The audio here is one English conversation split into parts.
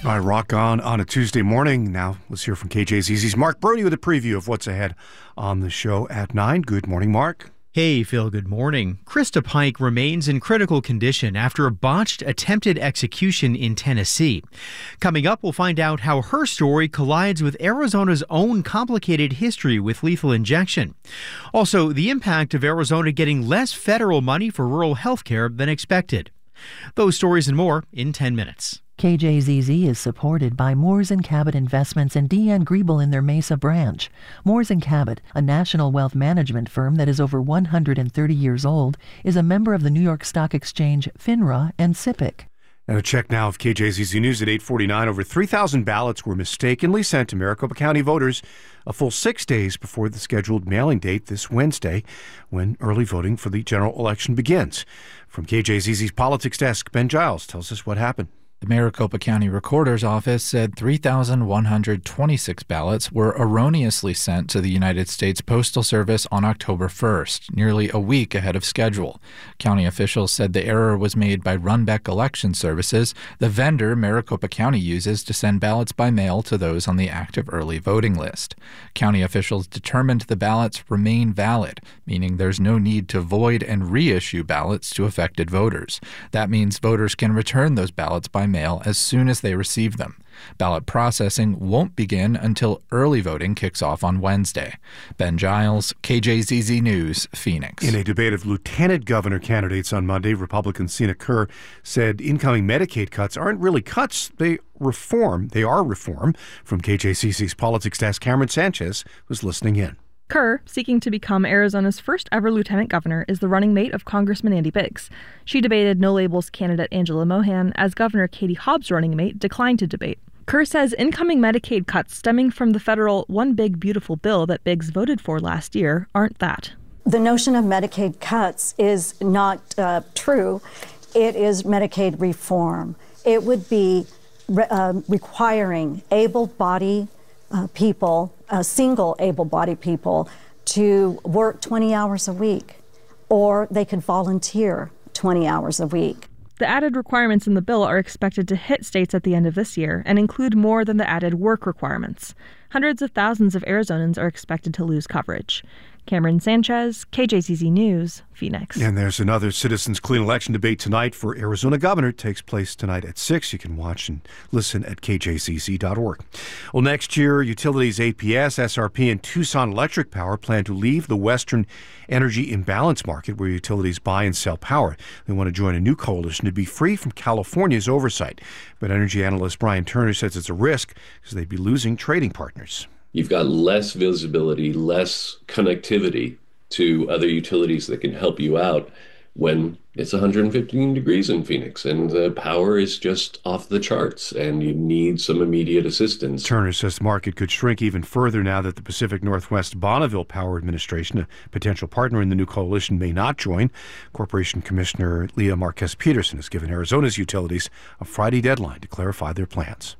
All right, rock on a Tuesday morning. Now let's hear from KJZZ's Mark Brody with a preview of what's ahead on the show at 9. Good morning, Mark. Hey, Phil, good morning. Krista Pike remains in critical condition after a botched attempted execution in Tennessee. Coming up, we'll find out how her story collides with Arizona's own complicated history with lethal injection. Also, the impact of Arizona getting less federal money for rural health care than expected. Those stories and more in 10 minutes. KJZZ is supported by Moores & Cabot Investments and Deanne Griebel in their Mesa branch. Moores & Cabot, a national wealth management firm that is over 130 years old, is a member of the New York Stock Exchange, FINRA, and SIPC. And a check now of KJZZ News at 8:49. Over 3,000 ballots were mistakenly sent to Maricopa County voters a full 6 days before the scheduled mailing date this Wednesday, when early voting for the general election begins. From KJZZ's Politics Desk, Ben Giles tells us what happened. The Maricopa County Recorder's Office said 3,126 ballots were erroneously sent to the United States Postal Service on October 1st, nearly a week ahead of schedule. County officials said the error was made by Runbeck Election Services, the vendor Maricopa County uses to send ballots by mail to those on the active early voting list. County officials determined the ballots remain valid, meaning there's no need to void and reissue ballots to affected voters. That means voters can return those ballots by mail as soon as they receive them. Ballot processing won't begin until early voting kicks off on Wednesday. Ben Giles, KJZZ News, Phoenix. In a debate of lieutenant governor candidates on Monday, Republican Sina Kerr said incoming Medicaid cuts aren't really cuts, they are reform. From KJZZ's Politics Desk, Cameron Sanchez was listening in. Kerr, seeking to become Arizona's first ever lieutenant governor, is the running mate of Congressman Andy Biggs. She debated No Labels candidate Angela Mohan, as Governor Katie Hobbs' running mate declined to debate. Kerr says incoming Medicaid cuts stemming from the federal One Big Beautiful Bill that Biggs voted for last year aren't that. The notion of Medicaid cuts is not true. It is Medicaid reform. It would be requiring able-bodied people, single able-bodied people, to work 20 hours a week, or they could volunteer 20 hours a week. The added requirements in the bill are expected to hit states at the end of this year and include more than the added work requirements. Hundreds of thousands of Arizonans are expected to lose coverage. Cameron Sanchez, KJZZ News, Phoenix. And there's another Citizens Clean Election debate tonight for Arizona governor. It takes place tonight at 6. You can watch and listen at kjzz.org. Well, next year, utilities APS, SRP, and Tucson Electric Power plan to leave the Western energy imbalance market where utilities buy and sell power. They want to join a new coalition to be free from California's oversight. But energy analyst Brian Turner says it's a risk because they'd be losing trading partners. You've got less visibility, less connectivity to other utilities that can help you out when it's 115 degrees in Phoenix and the power is just off the charts and you need some immediate assistance. Turner says the market could shrink even further now that the Pacific Northwest Bonneville Power Administration, a potential partner in the new coalition, may not join. Corporation Commissioner Leah Marquez Peterson has given Arizona's utilities a Friday deadline to clarify their plans.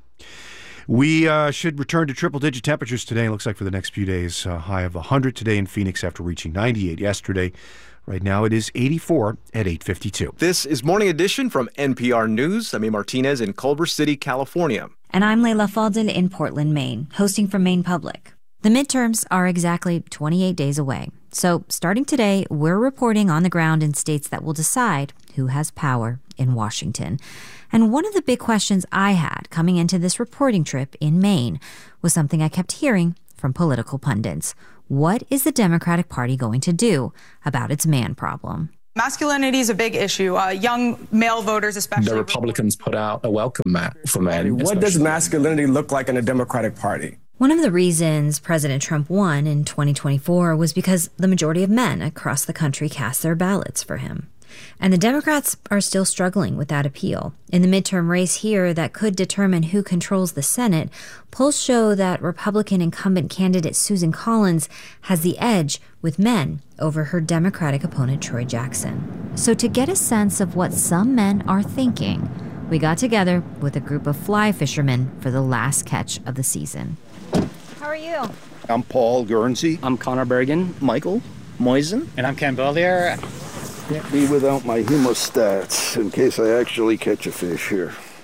We should return to triple-digit temperatures today. It looks like for the next few days, high of 100 today in Phoenix after reaching 98 yesterday. Right now it is 84 at 8:52. This is Morning Edition from NPR News. I'm A. Martinez in Culver City, California. And I'm Layla Faldin in Portland, Maine, hosting from Maine Public. The midterms are exactly 28 days away. So starting today, we're reporting on the ground in states that will decide who has power in Washington. And one of the big questions I had coming into this reporting trip in Maine was something I kept hearing from political pundits. What is the Democratic Party going to do about its man problem? Masculinity is a big issue. Young male voters, especially. The Republicans put out a welcome mat for men. What does masculinity look like in the Democratic Party? One of the reasons President Trump won in 2024 was because the majority of men across the country cast their ballots for him. And the Democrats are still struggling with that appeal. In the midterm race here that could determine who controls the Senate, polls show that Republican incumbent candidate Susan Collins has the edge with men over her Democratic opponent Troy Jackson. So to get a sense of what some men are thinking, we got together with a group of fly fishermen for the last catch of the season. How are you? I'm Paul Guernsey. I'm Connor Bergen. Michael Moisen. And I'm Ken Can't be without my hemostats in case I actually catch a fish here.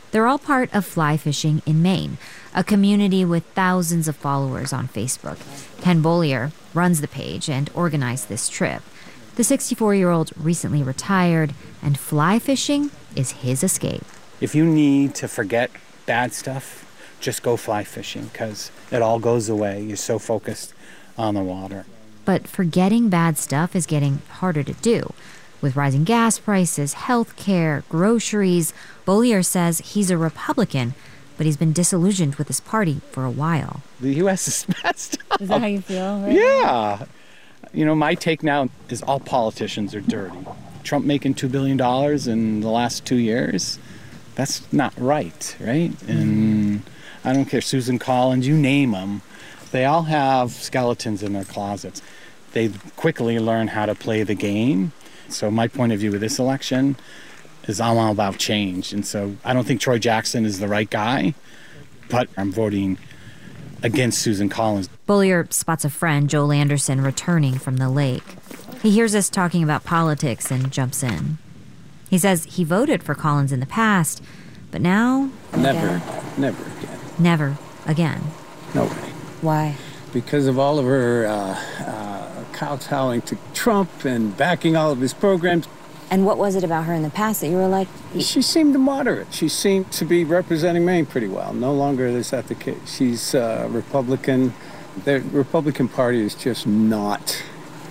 They're all part of Fly Fishing in Maine, a community with thousands of followers on Facebook. Ken Bollier runs the page and organized this trip. The 64-year-old recently retired, and fly fishing is his escape. If you need to forget bad stuff, just go fly fishing, because it all goes away. You're so focused on the water. But forgetting bad stuff is getting harder to do. With rising gas prices, health care, groceries, Bollier says he's a Republican, but he's been disillusioned with his party for a while. The U.S. is messed up. Is that how you feel? Right? Yeah. You know, my take now is all politicians are dirty. Trump making $2 billion in the last 2 years, that's not right? And I don't care, Susan Collins, you name them, they all have skeletons in their closets. They quickly learn how to play the game. So my point of view with this election is I'm all about change. And so I don't think Troy Jackson is the right guy, but I'm voting against Susan Collins. Bollier spots a friend, Joel Anderson, returning from the lake. He hears us talking about politics and jumps in. He says he voted for Collins in the past, but now... Never again. Never again. No way. Why? Because of all of her kowtowing to Trump and backing all of his programs. And what was it about her in the past that you were like... She seemed moderate. She seemed to be representing Maine pretty well. No longer is that the case. She's Republican. The Republican Party is just not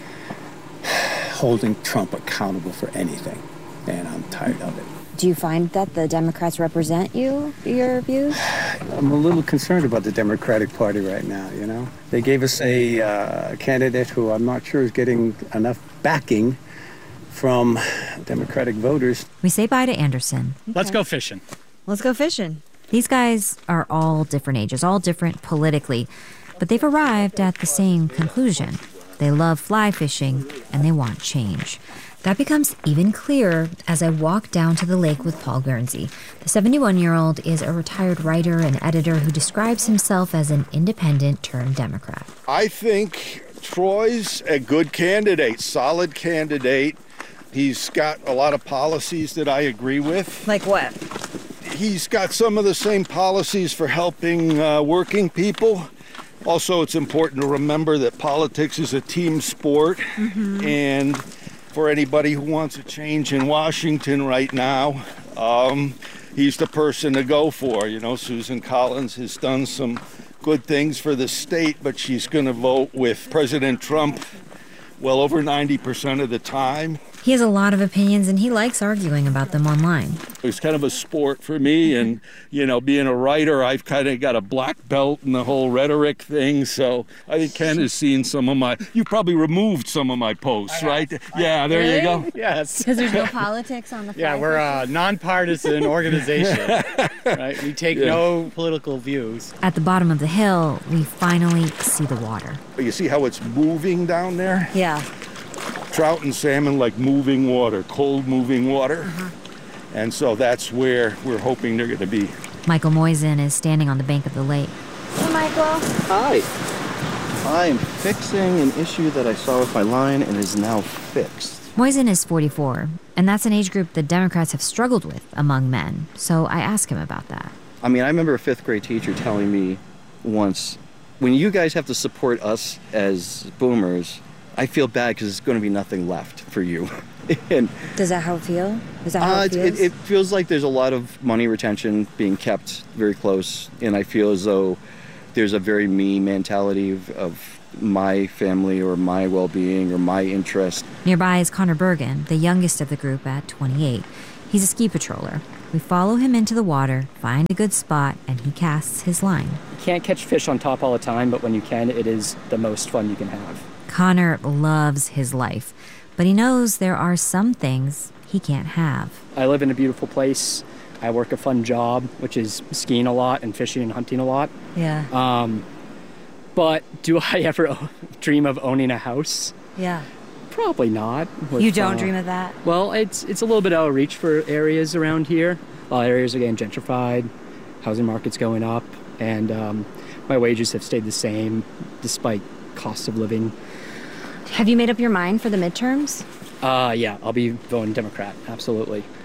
holding Trump accountable for anything. And I'm tired of it. Do you find that the Democrats represent your views? I'm a little concerned about the Democratic Party right now, you know. They gave us a candidate who I'm not sure is getting enough backing from Democratic voters. We say bye to Anderson. Okay. Let's go fishing. Let's go fishing. These guys are all different ages, all different politically, but they've arrived at the same conclusion. They love fly fishing and they want change. That becomes even clearer as I walk down to the lake with Paul Guernsey. The 71-year-old is a retired writer and editor who describes himself as an independent-turned-Democrat. I think Troy's a good candidate, solid candidate. He's got a lot of policies that I agree with. Like what? He's got some of the same policies for helping working people. Also, it's important to remember that politics is a team sport, and for anybody who wants a change in Washington right now, he's the person to go for. You know, Susan Collins has done some good things for the state, but she's going to vote with President Trump well over 90% of the time. He has a lot of opinions, and he likes arguing about them online. It's kind of a sport for me, and, you know, being a writer, I've kind of got a black belt in the whole rhetoric thing, so I think Ken has seen some of my... You probably removed some of my posts, right? Yeah, there you go. Yes. Because there's no politics on the fly. Yeah, we're a nonpartisan organization, right? We take no political views. At the bottom of the hill, we finally see the water. You see how it's moving down there? Yeah. Trout and salmon like moving water, cold moving water. And so that's where we're hoping they're going to be. Michael Moisen is standing on the bank of the lake. Hey, Michael. Hi. I'm fixing an issue that I saw with my line and is now fixed. Moisen is 44, and that's an age group the Democrats have struggled with among men. So I ask him about that. I mean, I remember a fifth grade teacher telling me once, when you guys have to support us as boomers, I feel bad because there's going to be nothing left for you. And does that how it feel? Is that how it feels? It feels like there's a lot of money retention being kept very close, and I feel as though there's a very me mentality of my family or my well-being or my interest. Nearby is Connor Bergen, the youngest of the group at 28. He's a ski patroller. We follow him into the water, find a good spot, and he casts his line. You can't catch fish on top all the time, but when you can, it is the most fun you can have. Connor loves his life, but he knows there are some things he can't have. I live in a beautiful place. I work a fun job, which is skiing a lot and fishing and hunting a lot. Yeah. But do I ever dream of owning a house? Yeah. Probably not. You don't dream of that? Well, it's a little bit out of reach for areas around here. A lot of areas are getting gentrified, housing market's going up, and my wages have stayed the same despite cost of living. Have you made up your mind for the midterms? Yeah, I'll be voting Democrat, absolutely.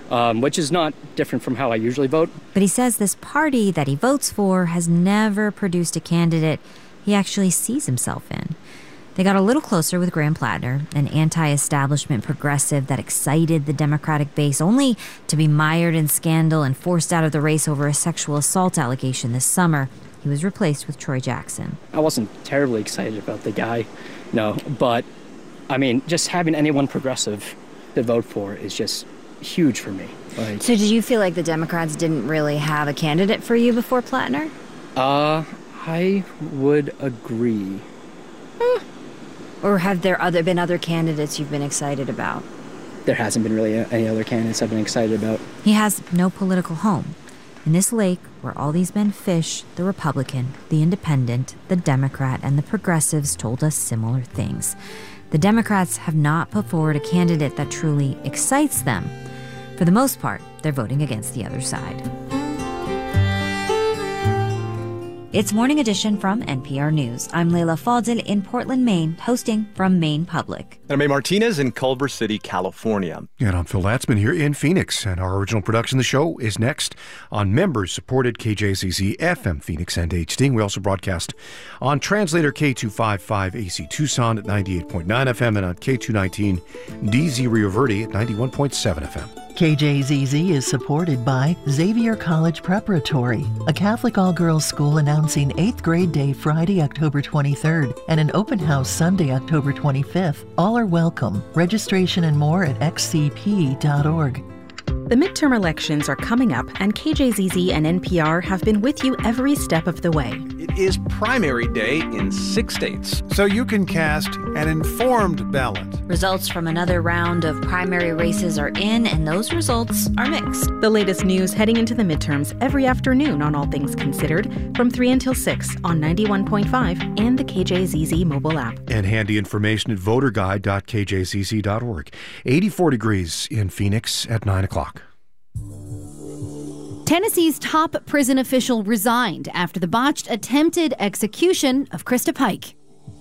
which is not different from how I usually vote. But he says this party that he votes for has never produced a candidate he actually sees himself in. They got a little closer with Graham Plattner, an anti-establishment progressive that excited the Democratic base, only to be mired in scandal and forced out of the race over a sexual assault allegation this summer. He was replaced with Troy Jackson. I wasn't terribly excited about the guy, no, but, I mean, just having anyone progressive to vote for is just huge for me. So did you feel like the Democrats didn't really have a candidate for you before Plattner? I would agree. Or have there been other candidates you've been excited about? There hasn't been really any other candidates I've been excited about. He has no political home. In this lake where all these men fish, the Republican, the Independent, the Democrat, and the progressives told us similar things. The Democrats have not put forward a candidate that truly excites them. For the most part, they're voting against the other side. It's Morning Edition from NPR News. I'm Leila Fadel in Portland, Maine, hosting from Maine Public. And I'm A. Martinez in Culver City, California. And I'm Phil Latzman here in Phoenix. And our original production of the show is next on members-supported KJZZ FM Phoenix and HD. We also broadcast on translator K255 AC Tucson at 98.9 FM and on K219 DZ Rio Verde at 91.7 FM. KJZZ is supported by Xavier College Preparatory, a Catholic all-girls school announcing 8th grade day Friday, October 23rd, and an open house Sunday, October 25th. All are welcome. Registration and more at xcp.org. The midterm elections are coming up, and KJZZ and NPR have been with you every step of the way. It is primary day in 6 states. So you can cast an informed ballot. Results from another round of primary races are in, and those results are mixed. The latest news heading into the midterms every afternoon on All Things Considered from 3 until 6 on 91.5 and the KJZZ mobile app. And handy information at voterguide.kjzz.org. 84 degrees in Phoenix at 9 o'clock. Tennessee's top prison official resigned after the botched attempted execution of Krista Pike.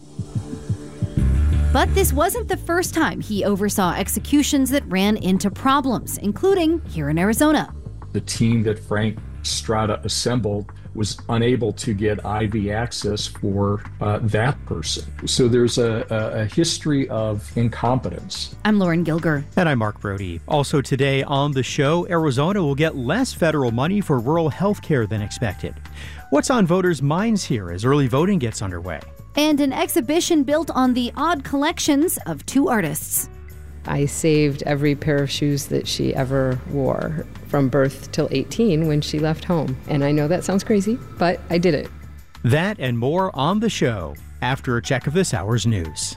But this wasn't the first time he oversaw executions that ran into problems, including here in Arizona. The team that Frank Strada assembled was unable to get IV access for that person. So there's a history of incompetence. I'm Lauren Gilger. And I'm Mark Brody. Also today on the show, Arizona will get less federal money for rural health care than expected. What's on voters' minds here as early voting gets underway? And an exhibition built on the odd collections of two artists. I saved every pair of shoes that she ever wore from birth till 18 when she left home. And I know that sounds crazy, but I did it. That and more on the show after a check of this hour's news.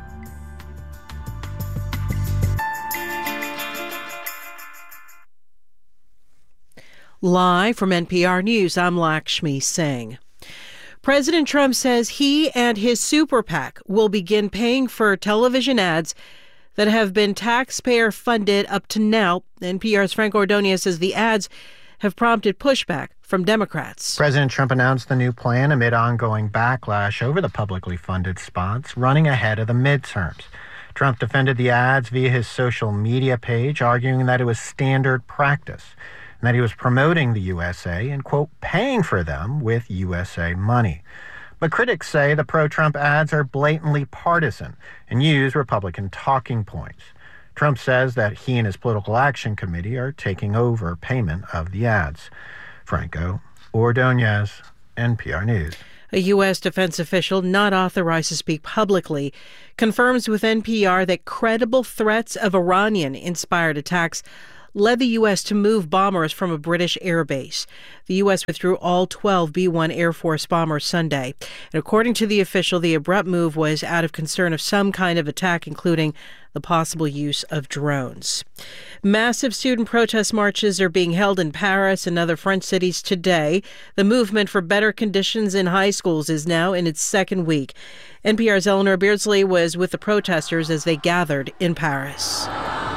Live from NPR News, I'm Lakshmi Singh. President Trump says he and his super PAC will begin paying for television ads that have been taxpayer-funded up to now. NPR's Frank Ordonez says the ads have prompted pushback from Democrats. President Trump announced the new plan amid ongoing backlash over the publicly funded spots running ahead of the midterms. Trump defended the ads via his social media page, arguing that it was standard practice and that he was promoting the USA and, quote, paying for them with USA money. But critics say the pro-Trump ads are blatantly partisan and use Republican talking points. Trump says that he and his political action committee are taking over payment of the ads. Franco Ordonez, NPR News. A U.S. defense official not authorized to speak publicly confirms with NPR that credible threats of Iranian-inspired attacks led the U.S. to move bombers from a British air base. The U.S. withdrew all 12 B-1 Air Force bombers Sunday. And according to the official, the abrupt move was out of concern of some kind of attack, including the possible use of drones. Massive student protest marches are being held in Paris and other French cities today. The movement for better conditions in high schools is now in its second week. NPR's Eleanor Beardsley was with the protesters as they gathered in Paris.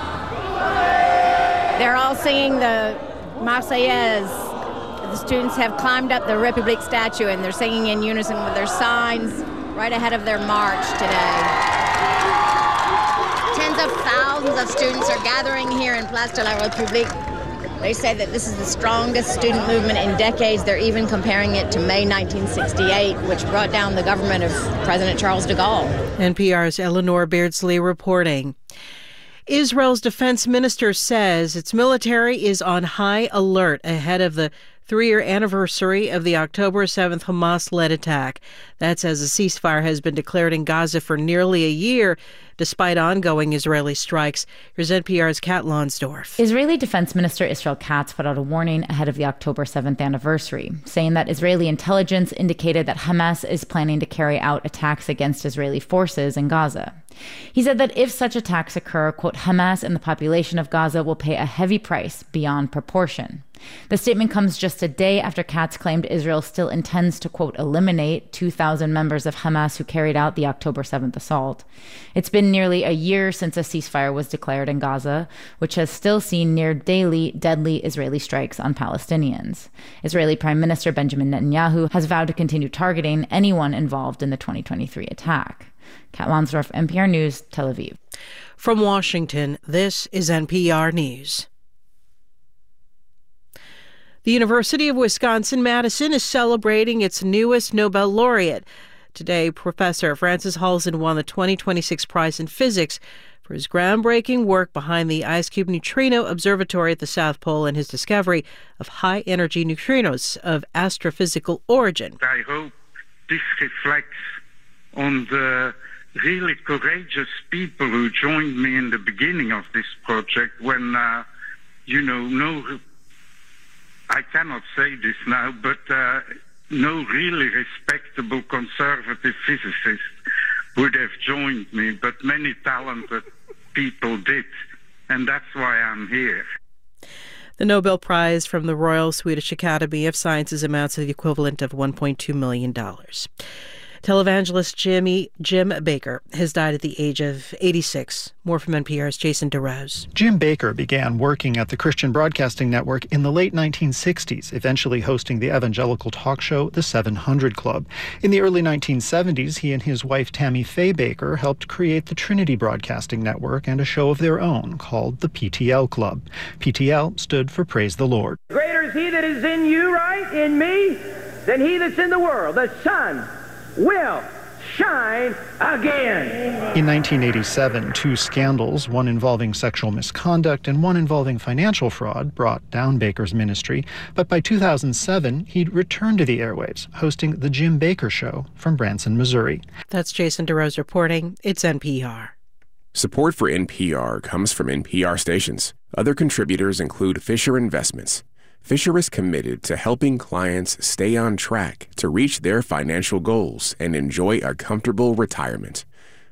They're all singing the Marseillaise. The students have climbed up the République statue and they're singing in unison with their signs right ahead of their march today. Tens of thousands of students are gathering here in Place de la République They say that this is the strongest student movement in decades. They're even comparing it to May 1968, which brought down the government of President Charles de Gaulle. NPR's Eleanor Beardsley reporting. Israel's defense minister says its military is on high alert ahead of the 3-year anniversary of the October 7th Hamas-led attack. That's as a ceasefire has been declared in Gaza for nearly a year, despite ongoing Israeli strikes. Here's NPR's Kat Lonsdorf. Israeli Defense Minister Israel Katz put out a warning ahead of the October 7th anniversary, saying that Israeli intelligence indicated that Hamas is planning to carry out attacks against Israeli forces in Gaza. He said that if such attacks occur, quote, Hamas and the population of Gaza will pay a heavy price beyond proportion. The statement comes just a day after Katz claimed Israel still intends to, quote, eliminate 2,000 members of Hamas who carried out the October 7th assault. It's been nearly a year since a ceasefire was declared in Gaza, which has still seen near daily deadly Israeli strikes on Palestinians. Israeli Prime Minister Benjamin Netanyahu has vowed to continue targeting anyone involved in the 2023 attack. Kat Lonsdorf, NPR News, Tel Aviv. From Washington, this is NPR News. The University of Wisconsin-Madison is celebrating its newest Nobel laureate. Today, Professor Francis Halzen won the 2026 prize in physics for his groundbreaking work behind the IceCube Neutrino Observatory at the South Pole and his discovery of high-energy neutrinos of astrophysical origin. I hope this reflects on the really courageous people who joined me in the beginning of this project when, I cannot say this now, but no really respectable conservative physicist would have joined me, but many talented people did, and that's why I'm here. The Nobel Prize from the Royal Swedish Academy of Sciences amounts to the equivalent of $1.2 million. Televangelist Jim Baker has died at the age of 86. More from NPR's Jason DeRose. Jim Baker began working at the Christian Broadcasting Network in the late 1960s, eventually hosting the evangelical talk show The 700 Club. In the early 1970s, he and his wife Tammy Faye Baker helped create the Trinity Broadcasting Network and a show of their own called the PTL Club. PTL stood for Praise the Lord. Greater is he that is in you, right, in me, than he that's in the world. The sun will shine again. In 1987, 2 scandals, one involving sexual misconduct and one involving financial fraud, brought down Baker's ministry. But by 2007, he'd returned to the airwaves, hosting The Jim Baker Show from Branson, Missouri. That's Jason DeRose reporting. It's NPR. Support for NPR comes from NPR stations. Other contributors include Fisher Investments. Fisher is committed to helping clients stay on track to reach their financial goals and enjoy a comfortable retirement.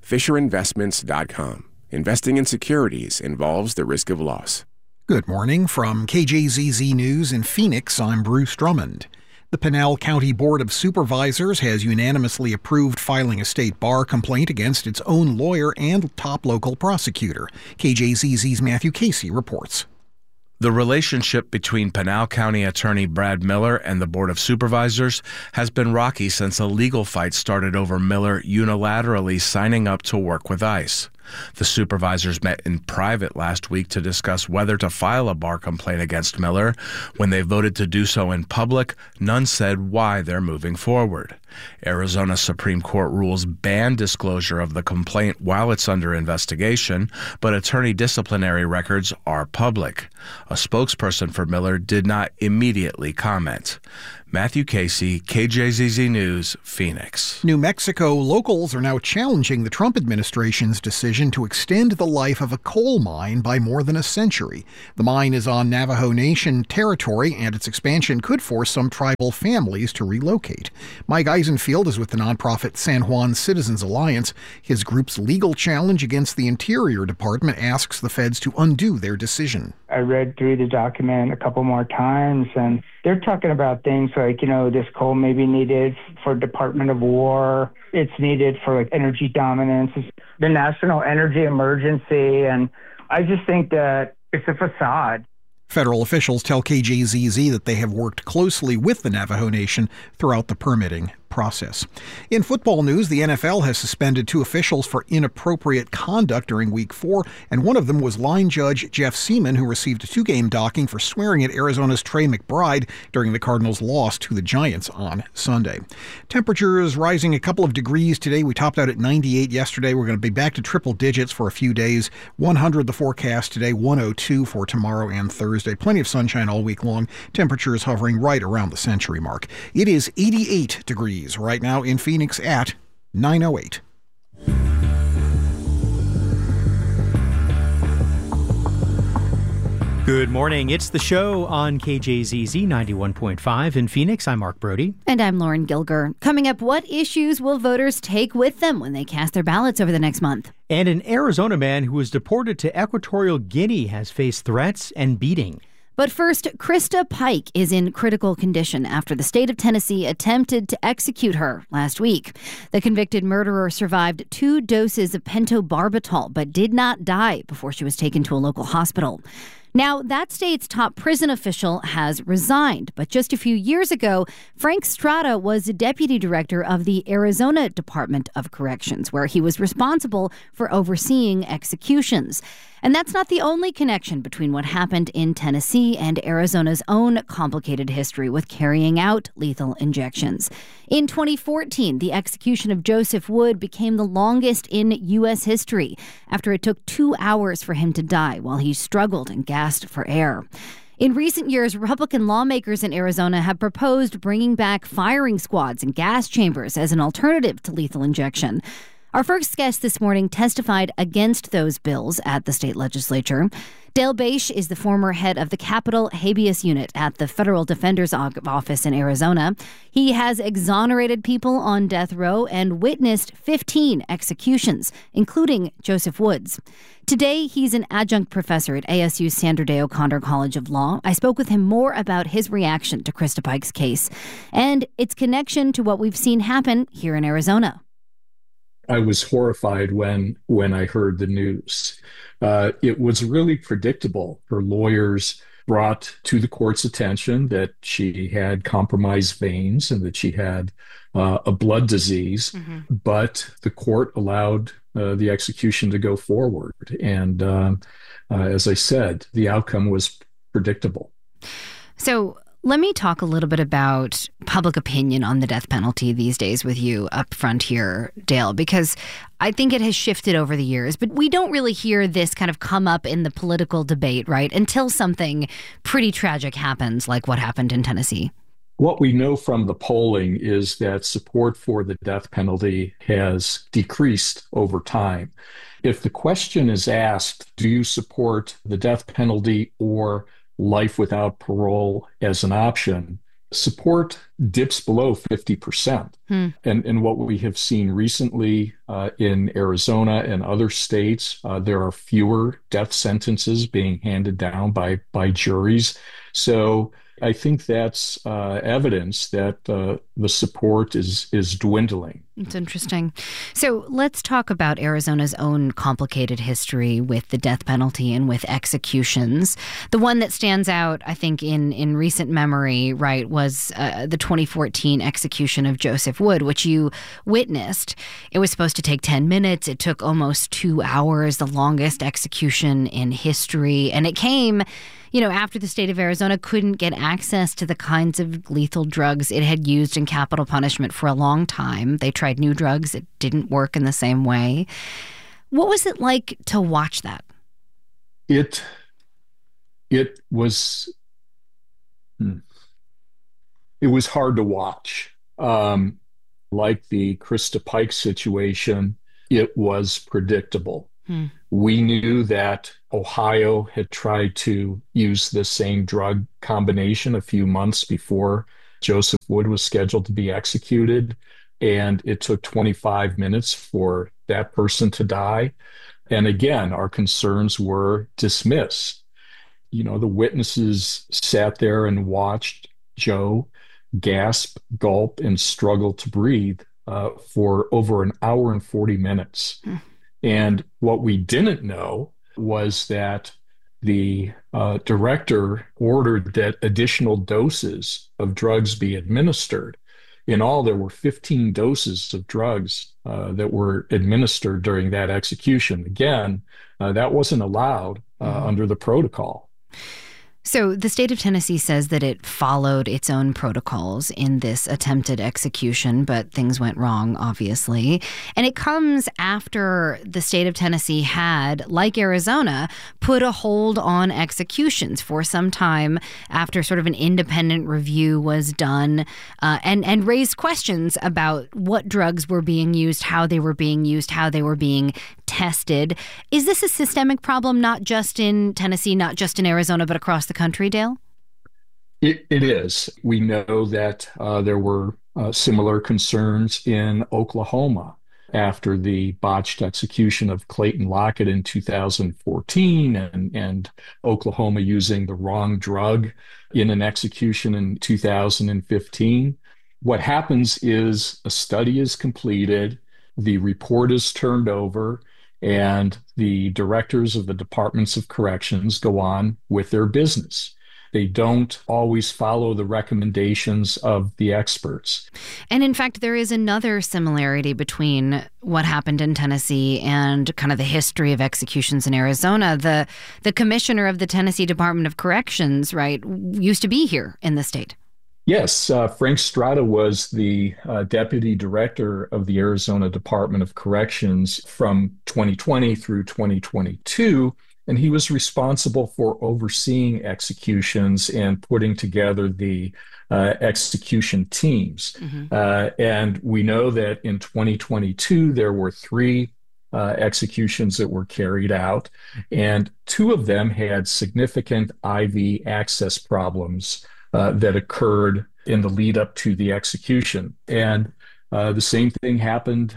FisherInvestments.com. Investing in securities involves the risk of loss. Good morning. From KJZZ News in Phoenix, I'm Bruce Drummond. The Pinal County Board of Supervisors has unanimously approved filing a state bar complaint against its own lawyer and top local prosecutor. KJZZ's Matthew Casey reports. The relationship between Pinal County Attorney Brad Miller and the Board of Supervisors has been rocky since a legal fight started over Miller unilaterally signing up to work with ICE. The supervisors met in private last week to discuss whether to file a bar complaint against Miller. When they voted to do so in public, none said why they're moving forward. Arizona Supreme Court rules ban disclosure of the complaint while it's under investigation, but attorney disciplinary records are public. A spokesperson for Miller did not immediately comment. Matthew Casey, KJZZ News, Phoenix. New Mexico locals are now challenging the Trump administration's decision to extend the life of a coal mine by more than a century. The mine is on Navajo Nation territory, and its expansion could force some tribal families to relocate. Mike Eisenfield is with the nonprofit San Juan Citizens Alliance. His group's legal challenge against the Interior Department asks the feds to undo their decision. I read through the document a couple more times, and they're talking about things like, this coal may be needed for Department of War. It's needed for energy dominance, the national energy emergency. And I just think that it's a facade. Federal officials tell KJZZ that they have worked closely with the Navajo Nation throughout the permitting process. process. In football news, the NFL has suspended 2 officials for inappropriate conduct during Week 4, and one of them was line judge Jeff Seaman, who received a 2-game docking for swearing at Arizona's Trey McBride during the Cardinals' loss to the Giants on Sunday. Temperatures rising a couple of degrees today. We topped out at 98 yesterday. We're going to be back to triple digits for a few days. 100 the forecast today, 102 for tomorrow and Thursday. Plenty of sunshine all week long. Temperatures hovering right around the century mark. It is 88 degrees right now in Phoenix at 9:08. Good morning. It's The Show on KJZZ 91.5 in Phoenix. I'm Mark Brody. And I'm Lauren Gilger. Coming up, what issues will voters take with them when they cast their ballots over the next month? And an Arizona man who was deported to Equatorial Guinea has faced threats and beating. But first, Krista Pike is in critical condition after the state of Tennessee attempted to execute her last week. The convicted murderer survived 2 doses of pentobarbital but did not die before she was taken to a local hospital. Now, that state's top prison official has resigned, but just a few years ago, Frank Strada was the deputy director of the Arizona Department of Corrections, where he was responsible for overseeing executions. And that's not the only connection between what happened in Tennessee and Arizona's own complicated history with carrying out lethal injections. In 2014, the execution of Joseph Wood became the longest in U.S. history after it took 2 hours for him to die while he struggled and gasped for air. In recent years, Republican lawmakers in Arizona have proposed bringing back firing squads and gas chambers as an alternative to lethal injection. Our first guest this morning testified against those bills at the state legislature. Dale Bache is the former head of the Capitol Habeas Unit at the Federal Defender's Office in Arizona. He has exonerated people on death row and witnessed 15 executions, including Joseph Wood's. Today, he's an adjunct professor at ASU's Sandra Day O'Connor College of Law. I spoke with him more about his reaction to Krista Pike's case and its connection to what we've seen happen here in Arizona. I was horrified when I heard the news. It was really predictable. Her lawyers brought to the court's attention that she had compromised veins and that she had a blood disease, but the court allowed the execution to go forward. And as I said, the outcome was predictable. So let me talk a little bit about public opinion on the death penalty these days with you up front here, Dale, because I think it has shifted over the years, but we don't really hear this kind of come up in the political debate, right, until something pretty tragic happens, like what happened in Tennessee. What we know from the polling is that support for the death penalty has decreased over time. If the question is asked, do you support the death penalty or life without parole as an option, support dips below 50%. And what we have seen recently in Arizona and other states, there are fewer death sentences being handed down by juries. So I think that's evidence that the support is dwindling. It's interesting. So let's talk about Arizona's own complicated history with the death penalty and with executions. The one that stands out, I think, in recent memory, right, was the 2014 execution of Joseph Wood, which you witnessed. It was supposed to take 10 minutes. It took almost 2 hours, the longest execution in history. And it came, after the state of Arizona couldn't get access to the kinds of lethal drugs it had used in capital punishment for a long time. They tried new drugs. It didn't work in the same way. What was it like to watch that? It was hard to watch. Like the Krista Pike situation, it was predictable. We knew that Ohio had tried to use the same drug combination a few months before Joseph Wood was scheduled to be executed, and it took 25 minutes for that person to die. And again, our concerns were dismissed. The witnesses sat there and watched Joe gasp, gulp, and struggle to breathe for over an hour and 40 minutes. And what we didn't know was that the director ordered that additional doses of drugs be administered. In all, there were 15 doses of drugs that were administered during that execution. Again, that wasn't allowed under the protocol. So the state of Tennessee says that it followed its own protocols in this attempted execution, but things went wrong, obviously. And it comes after the state of Tennessee had, like Arizona, put a hold on executions for some time after sort of an independent review was done, and raised questions about what drugs were being used, how they were being used, how they were being tested. Is this a systemic problem, not just in Tennessee, not just in Arizona, but across the country, Dale? It is. We know that there were similar concerns in Oklahoma after the botched execution of Clayton Lockett in 2014 and Oklahoma using the wrong drug in an execution in 2015. What happens is a study is completed, the report is turned over, and the directors of the departments of corrections go on with their business. They don't always follow the recommendations of the experts. And in fact, there is another similarity between what happened in Tennessee and kind of the history of executions in Arizona. The commissioner of the Tennessee Department of Corrections, right, used to be here in the state. Yes, Frank Strada was the deputy director of the Arizona Department of Corrections from 2020 through 2022, and he was responsible for overseeing executions and putting together the execution teams. And we know that in 2022, there were 3 executions that were carried out, and 2 of them had significant IV access problems that occurred in the lead up to the execution. And the same thing happened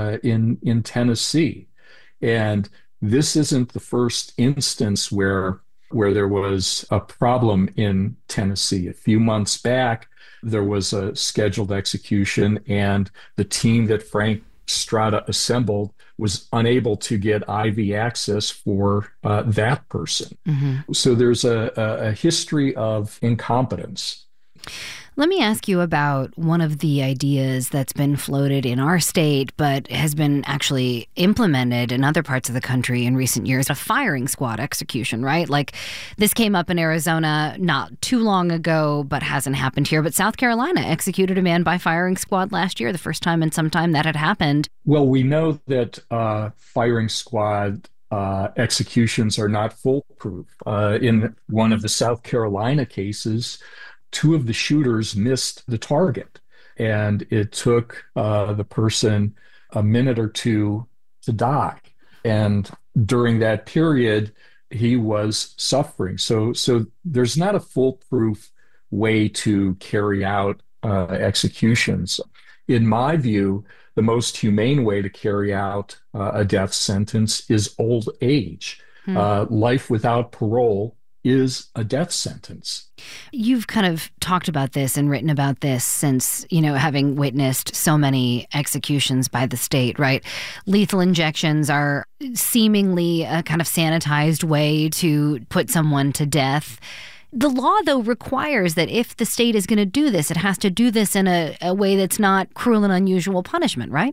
in Tennessee. And this isn't the first instance where there was a problem in Tennessee. A few months back, there was a scheduled execution, and the team that Frank Strada assembled was unable to get IV access for that person. So there's a history of incompetence. Let me ask you about one of the ideas that's been floated in our state, but has been actually implemented in other parts of the country in recent years, a firing squad execution, right? Like this came up in Arizona not too long ago, but hasn't happened here. But South Carolina executed a man by firing squad last year, the first time in some time that had happened. Well, we know that firing squad executions are not foolproof. In one of the South Carolina cases, 2 of the shooters missed the target, and it took the person a minute or 2 to die. And during that period, he was suffering. So there's not a foolproof way to carry out executions. In my view, the most humane way to carry out a death sentence is old age. Life without parole is a death sentence. You've kind of talked about this and written about this since, having witnessed so many executions by the state, right? Lethal injections are seemingly a kind of sanitized way to put someone to death. The law, though, requires that if the state is going to do this, it has to do this in a way that's not cruel and unusual punishment, right?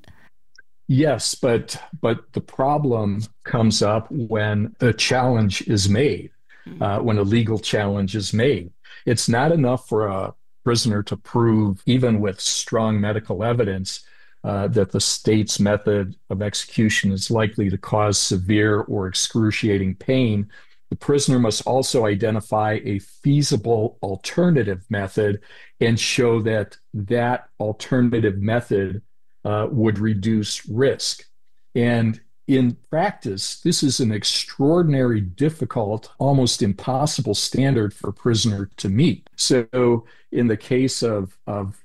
Yes, but the problem comes up when a challenge is made. When a legal challenge is made. It's not enough for a prisoner to prove, even with strong medical evidence, that the state's method of execution is likely to cause severe or excruciating pain. The prisoner must also identify a feasible alternative method and show that that alternative method would reduce risk. And in practice, this is an extraordinary, difficult, almost impossible standard for a prisoner to meet. So in the case of